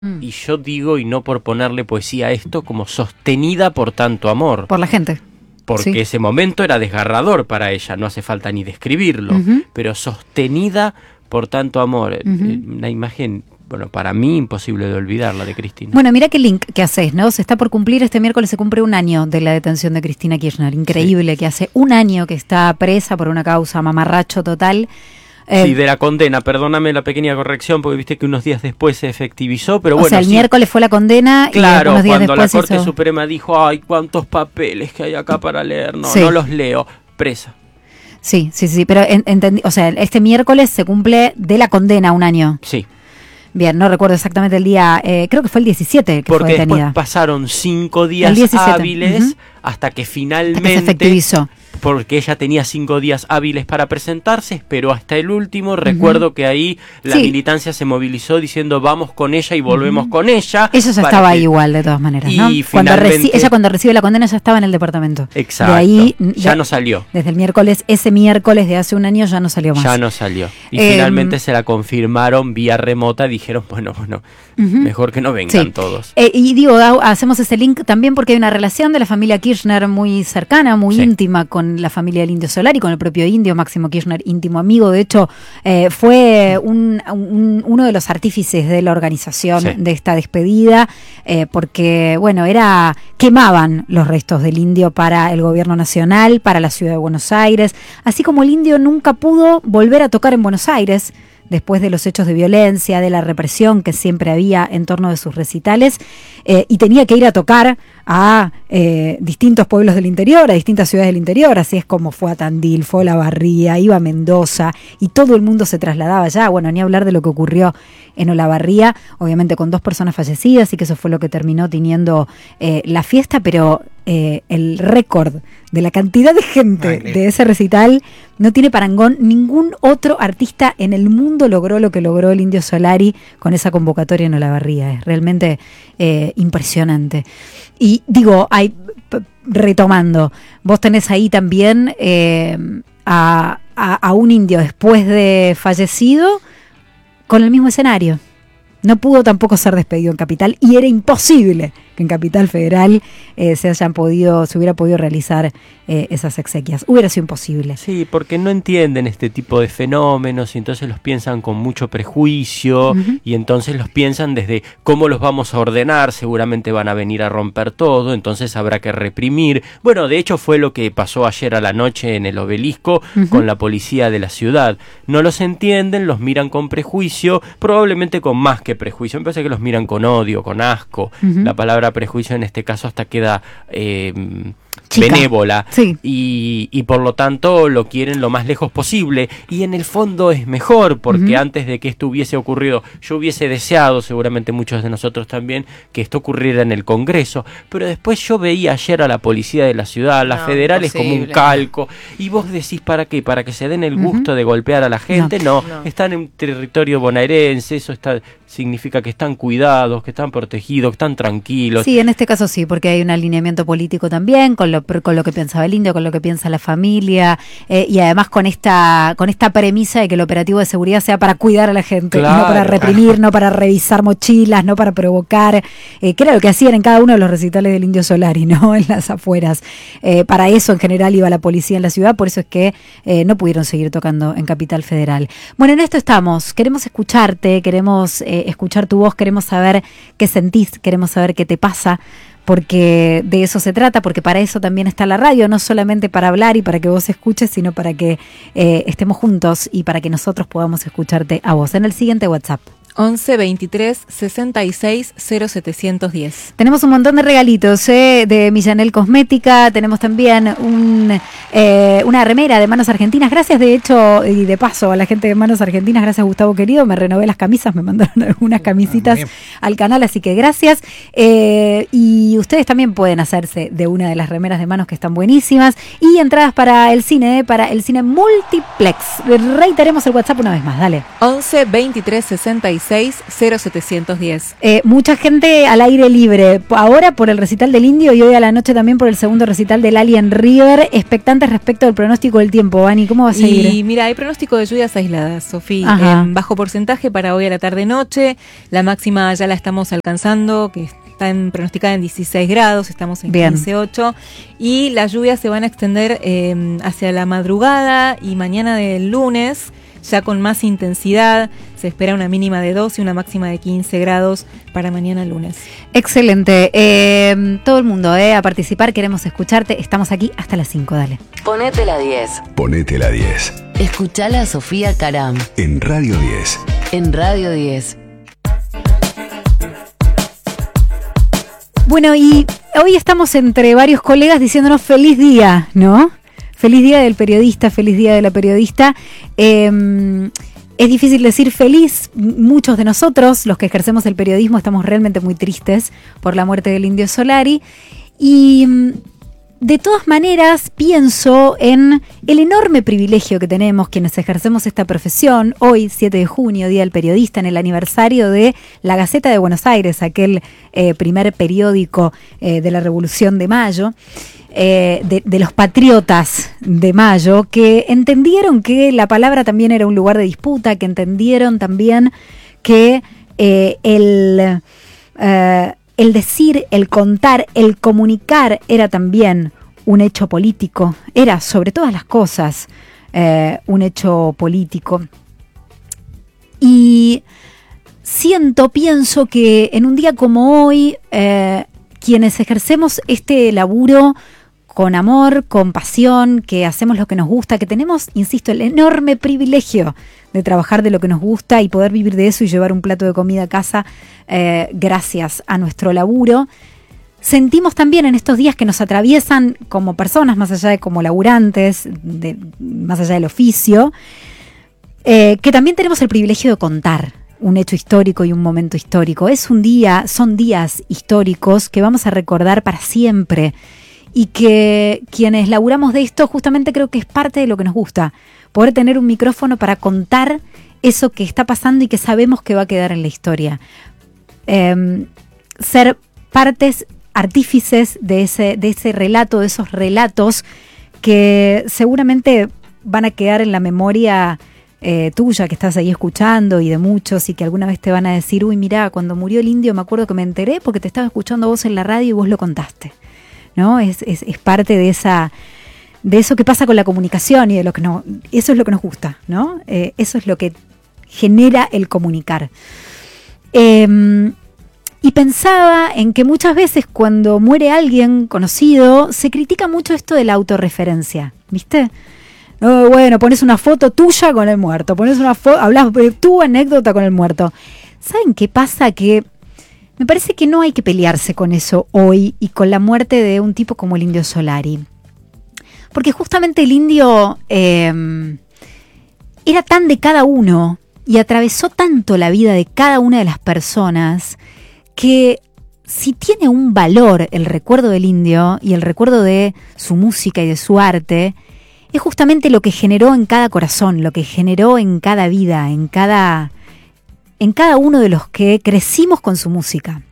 Y yo digo, y no por ponerle poesía a esto, como sostenida por tanto amor. Por la gente. Porque sí. Ese momento era desgarrador para ella, no hace falta ni describirlo, pero sostenida por tanto amor. Una imagen, bueno, para mí imposible de olvidarla de Cristina. Bueno, mira qué link que haces, ¿no? Se está por cumplir, este miércoles se cumple 1 año de la detención de Cristina Kirchner. Increíble, que hace 1 año que está presa por una causa mamarracho total. Sí, de la condena, perdóname la pequeña corrección, porque viste que unos días después se efectivizó, pero bueno. O sea, el miércoles fue la condena, claro, y unos días cuando después la Corte Suprema dijo, ay, cuántos papeles que hay acá para leer, no los leo, presa. Sí, pero entendí, o sea, este miércoles se cumple de la condena 1 año. Sí. Bien, no recuerdo exactamente el día, creo que fue el 17 que porque fue detenida. Porque después pasaron 5 días hábiles hasta que finalmente se efectivizó. Porque ella tenía 5 días hábiles para presentarse, pero hasta el último recuerdo que ahí la militancia se movilizó diciendo vamos con ella y volvemos con ella. Ella ya estaba ahí igual de todas maneras, ¿no? Y finalmente, ella cuando recibe la condena ya estaba en el departamento. Exacto, de ahí, ya no salió. Desde el miércoles, ese miércoles de hace 1 año ya no salió más. Ya no salió. Y finalmente se la confirmaron vía remota, dijeron, bueno, mejor que no vengan todos. Y digo, hacemos ese link también porque hay una relación de la familia Kirchner muy cercana, muy íntima con la familia del Indio Solari, con el propio Indio, Máximo Kirchner, íntimo amigo. De hecho, fue uno de los artífices de la organización de esta despedida, porque, bueno, quemaban los restos del Indio para el gobierno nacional, para la ciudad de Buenos Aires, así como el Indio nunca pudo volver a tocar en Buenos Aires, después de los hechos de violencia, de la represión que siempre había en torno de sus recitales, y tenía que ir a tocar a distintos pueblos del interior, a distintas ciudades del interior, así es como fue a Tandil, fue a Olavarría, iba a Mendoza, y todo el mundo se trasladaba allá. Bueno, ni hablar de lo que ocurrió en Olavarría, obviamente con 2 personas fallecidas, y que eso fue lo que terminó teniendo la fiesta, pero el récord de la cantidad de gente de ese recital no tiene parangón. Ningún otro artista en el mundo logró lo que logró el Indio Solari con esa convocatoria en Olavarría. Es realmente impresionante. Y digo, retomando, vos tenés ahí también a un indio después de fallecido con el mismo escenario. No pudo tampoco ser despedido en Capital, y era imposible que en Capital Federal se hubiera podido realizar esas exequias. Hubiera sido imposible. Sí, porque no entienden este tipo de fenómenos y entonces los piensan con mucho prejuicio y entonces los piensan desde cómo los vamos a ordenar, seguramente van a venir a romper todo, entonces habrá que reprimir. Bueno, de hecho fue lo que pasó ayer a la noche en el Obelisco con la policía de la ciudad. No los entienden, los miran con prejuicio, probablemente con más que prejuicio. Me parece que los miran con odio, con asco. La palabra prejuicio en este caso hasta queda benévola, y por lo tanto lo quieren lo más lejos posible, y en el fondo es mejor, porque antes de que esto hubiese ocurrido, yo hubiese deseado, seguramente muchos de nosotros también, que esto ocurriera en el Congreso, pero después yo veía ayer a la policía de la ciudad, la federal es como un calco, y vos decís, ¿para qué? ¿Para que se den el gusto de golpear a la gente? No. Están en territorio bonaerense, eso significa que están cuidados, que están protegidos, que están tranquilos. Sí, en este caso sí, porque hay un alineamiento político también, con lo que pensaba el Indio, con lo que piensa la familia, y además con esta premisa de que el operativo de seguridad sea para cuidar a la gente, y no para reprimir, no para revisar mochilas, no para provocar, que era lo que hacían en cada uno de los recitales del Indio Solari, ¿no? En las afueras. Para eso en general iba la policía en la ciudad, por eso es que no pudieron seguir tocando en Capital Federal. Bueno, en esto estamos, queremos escucharte, queremos escuchar tu voz, queremos saber qué sentís, queremos saber qué te pasa, porque de eso se trata, porque para eso también está la radio, no solamente para hablar y para que vos escuches, sino para que estemos juntos y para que nosotros podamos escucharte a vos. En el siguiente WhatsApp. 11 23 66 0710. Tenemos un montón de regalitos de Millanel Cosmética, tenemos también una remera de Manos Argentinas, gracias de hecho y de paso a la gente de Manos Argentinas, gracias Gustavo querido, me renové las camisas, me mandaron algunas camisitas al canal, así que gracias, y ustedes también pueden hacerse de una de las remeras de Manos que están buenísimas, y entradas para el cine Multiplex. Reiteremos el WhatsApp una vez más, dale. 11 23 66 1126-0710. Mucha gente al aire libre, ahora por el recital del Indio y hoy a la noche también por el segundo recital del Alien River, expectantes respecto del pronóstico del tiempo. Vani, ¿cómo va a seguir? Y mira, hay pronóstico de lluvias aisladas, Sofía, en bajo porcentaje para hoy a la tarde-noche, la máxima ya la estamos alcanzando, que está pronosticada en 16 grados, estamos en 15,8, y las lluvias se van a extender hacia la madrugada y mañana del lunes, ya con más intensidad. Se espera una mínima de 2 y una máxima de 15 grados para mañana lunes. Excelente. Todo el mundo a participar, queremos escucharte. Estamos aquí hasta las 5, dale. Ponete la 10. Ponete la 10. Escuchala a Sofía Caram. En Radio 10. En Radio 10. Bueno, y hoy estamos entre varios colegas diciéndonos feliz día, ¿no? Feliz día del periodista, feliz día de la periodista. Es difícil decir feliz. Muchos de nosotros, los que ejercemos el periodismo, estamos realmente muy tristes por la muerte del Indio Solari. Y de todas maneras pienso en el enorme privilegio que tenemos quienes ejercemos esta profesión. Hoy, 7 de junio, Día del Periodista, en el aniversario de La Gaceta de Buenos Aires, aquel primer periódico de la Revolución de Mayo. De los patriotas de Mayo, que entendieron que la palabra también era un lugar de disputa, que entendieron también que el decir, el contar, el comunicar era también un hecho político, era sobre todas las cosas un hecho político. Y pienso que en un día como hoy, quienes ejercemos este laburo con amor, con pasión, que hacemos lo que nos gusta, que tenemos, insisto, el enorme privilegio de trabajar de lo que nos gusta y poder vivir de eso y llevar un plato de comida a casa gracias a nuestro laburo. Sentimos también en estos días que nos atraviesan como personas, más allá de como laburantes, más allá del oficio, que también tenemos el privilegio de contar un hecho histórico y un momento histórico. Son días históricos que vamos a recordar para siempre y que quienes laburamos de esto justamente creo que es parte de lo que nos gusta, poder tener un micrófono para contar eso que está pasando y que sabemos que va a quedar en la historia. Ser partes, artífices de ese relato, de esos relatos que seguramente van a quedar en la memoria tuya, que estás ahí escuchando, y de muchos, y que alguna vez te van a decir, uy, mirá, cuando murió el Indio me acuerdo que me enteré porque te estaba escuchando vos en la radio y vos lo contaste, ¿no? Es parte de eso que pasa con la comunicación y de lo que no, eso es lo que nos gusta, ¿no? Eso es lo que genera el comunicar. Y pensaba en que muchas veces cuando muere alguien conocido se critica mucho esto de la autorreferencia, ¿viste? Bueno, pones una foto tuya con el muerto, hablas de tu anécdota con el muerto. ¿Saben qué pasa? Que me parece que no hay que pelearse con eso hoy y con la muerte de un tipo como el Indio Solari. Porque justamente el Indio era tan de cada uno y atravesó tanto la vida de cada una de las personas que si tiene un valor el recuerdo del Indio y el recuerdo de su música y de su arte, es justamente lo que generó en cada corazón, lo que generó en cada vida, en cada uno de los que crecimos con su música.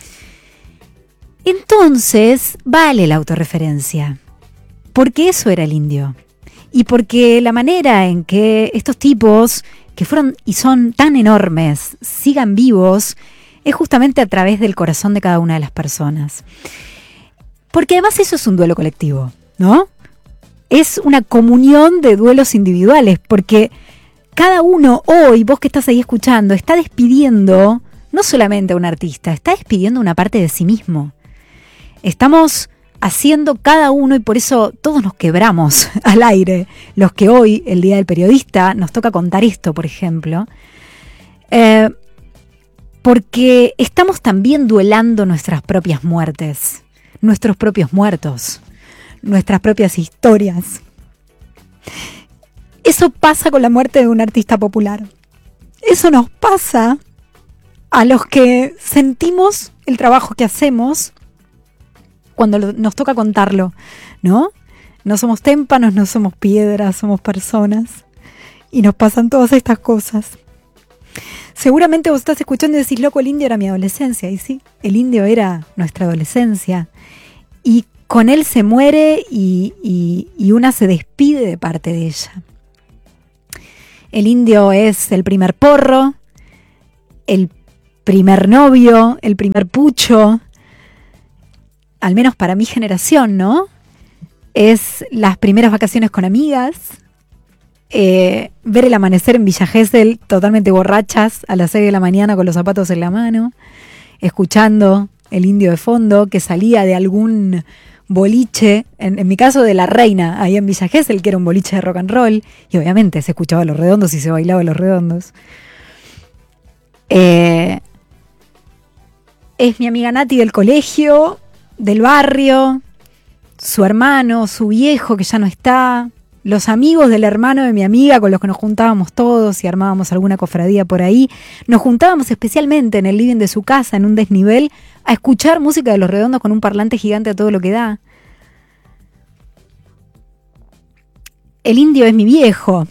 Entonces, vale la autorreferencia, porque eso era el Indio. Y porque la manera en que estos tipos, que fueron y son tan enormes, sigan vivos, es justamente a través del corazón de cada una de las personas. Porque además eso es un duelo colectivo, ¿no? Es una comunión de duelos individuales, porque cada uno hoy, vos que estás ahí escuchando, está despidiendo no solamente a un artista, está despidiendo una parte de sí mismo. Estamos haciendo cada uno, y por eso todos nos quebramos al aire, los que hoy, el Día del Periodista, nos toca contar esto, por ejemplo, porque estamos también duelando nuestras propias muertes, nuestros propios muertos, nuestras propias historias. Eso pasa con la muerte de un artista popular. Eso nos pasa a los que sentimos el trabajo que hacemos cuando nos toca contarlo, ¿no? No somos témpanos, no somos piedras, somos personas. Y nos pasan todas estas cosas. Seguramente vos estás escuchando y decís, loco, el indio era mi adolescencia. Y sí, el indio era nuestra adolescencia. Y con él se muere y una se despide de parte de ella. El indio es el primer porro, el primer novio, el primer pucho, al menos para mi generación, ¿no? Es las primeras vacaciones con amigas, ver el amanecer en Villa Gesell totalmente borrachas a las 6 de la mañana con los zapatos en la mano, escuchando el indio de fondo que salía de algún boliche, en mi caso de La Reina, ahí en Villa Gesell, que era un boliche de rock and roll, y obviamente se escuchaba Los Redondos y se bailaba Los Redondos. Es mi amiga Nati del colegio, del barrio, su hermano, su viejo que ya no está, los amigos del hermano de mi amiga con los que nos juntábamos todos y armábamos alguna cofradía por ahí. Nos juntábamos especialmente en el living de su casa, en un desnivel, a escuchar música de Los Redondos con un parlante gigante a todo lo que da. El indio es mi viejo.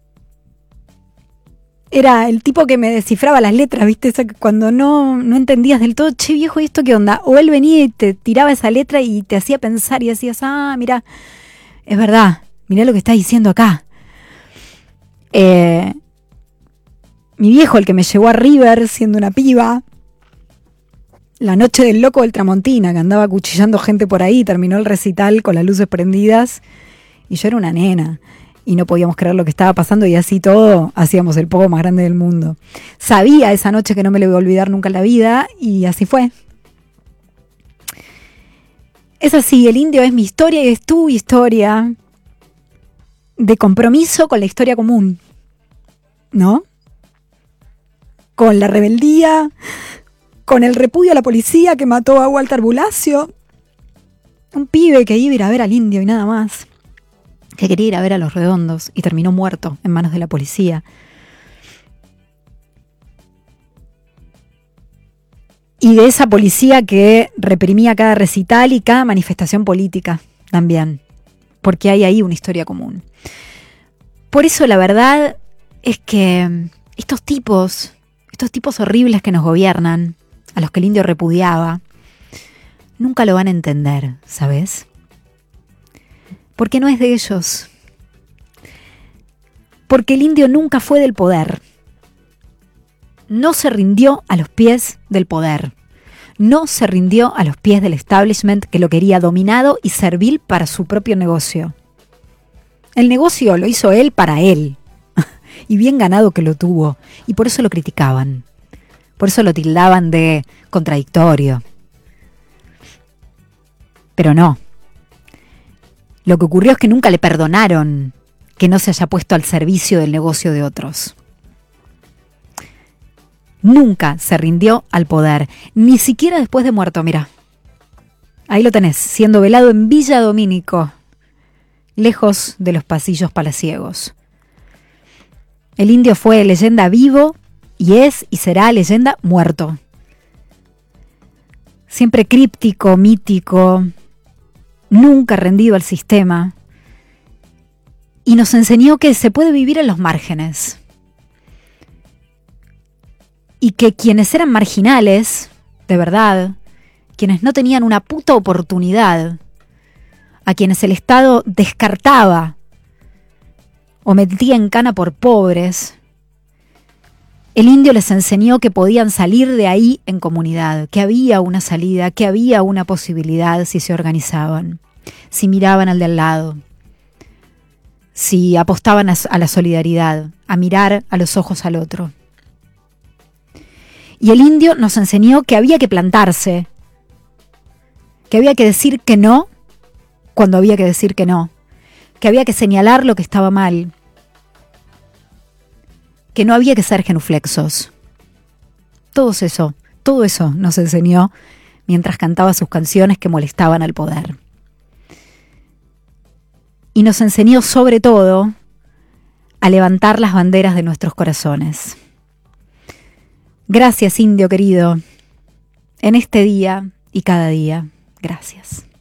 Era el tipo que me descifraba las letras, ¿viste? Esa que cuando no entendías del todo, che viejo, ¿y esto qué onda? O él venía y te tiraba esa letra y te hacía pensar y decías, mira, es verdad, mirá lo que estás diciendo acá. Mi viejo, el que me llevó a River siendo una piba, la noche del loco del Tramontina, que andaba acuchillando gente por ahí, terminó el recital con las luces prendidas y yo era una nena. Y no podíamos creer lo que estaba pasando y así todo hacíamos el pogo más grande del mundo. Sabía esa noche que no me lo iba a olvidar nunca en la vida y así fue. Es así, el indio es mi historia y es tu historia de compromiso con la historia común, ¿no? Con la rebeldía, con el repudio a la policía que mató a Walter Bulacio, un pibe que iba a ir a ver al indio y nada más, que quería ir a ver a Los Redondos y terminó muerto en manos de la policía. Y de esa policía que reprimía cada recital y cada manifestación política también, porque hay ahí una historia común. Por eso la verdad es que estos tipos horribles que nos gobiernan, a los que el indio repudiaba, nunca lo van a entender, ¿sabes? Porque no es de ellos. Porque el indio nunca fue del poder. No se rindió a los pies del poder. No se rindió a los pies del establishment que lo quería dominado y servil para su propio negocio. El negocio lo hizo él para él. Y bien ganado que lo tuvo. Y por eso lo criticaban. Por eso lo tildaban de contradictorio. Pero no. Lo que ocurrió es que nunca le perdonaron que no se haya puesto al servicio del negocio de otros. Nunca se rindió al poder, ni siquiera después de muerto, mirá. Ahí lo tenés, siendo velado en Villa Domínico, lejos de los pasillos palaciegos. El indio fue leyenda vivo y es y será leyenda muerto. Siempre críptico, mítico, nunca rendido al sistema, y nos enseñó que se puede vivir en los márgenes y que quienes eran marginales, de verdad, quienes no tenían una puta oportunidad, a quienes el Estado descartaba o metía en cana por pobres, el indio les enseñó que podían salir de ahí en comunidad, que había una salida, que había una posibilidad si se organizaban, si miraban al de al lado, si apostaban a la solidaridad, a mirar a los ojos al otro. Y el indio nos enseñó que había que plantarse, que había que decir que no cuando había que decir que no, que había que señalar lo que estaba mal, que no había que ser genuflexos. Todo eso nos enseñó mientras cantaba sus canciones que molestaban al poder. Y nos enseñó sobre todo a levantar las banderas de nuestros corazones. Gracias, indio querido, en este día y cada día. Gracias.